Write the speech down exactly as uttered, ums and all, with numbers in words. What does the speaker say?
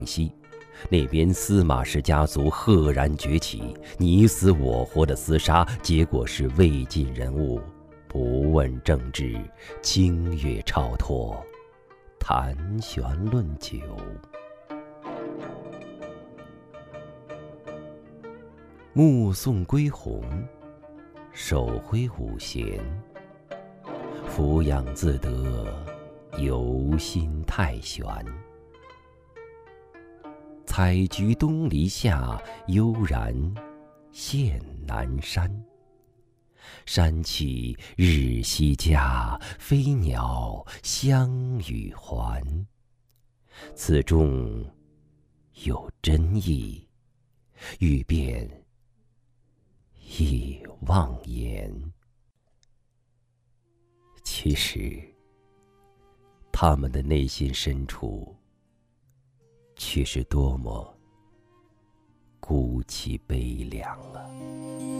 西，那边司马氏家族赫然崛起，你死我活的厮杀，结果是魏晋人物不问政治，清月超脱，谈玄论酒。目送归鸿，手挥五弦，俯仰自得，游心太玄。采菊东篱下，悠然见南山。山气日夕佳，飞鸟相与还。此中有真意，欲辨亦忘言。其实，他们的内心深处，却是多么孤凄悲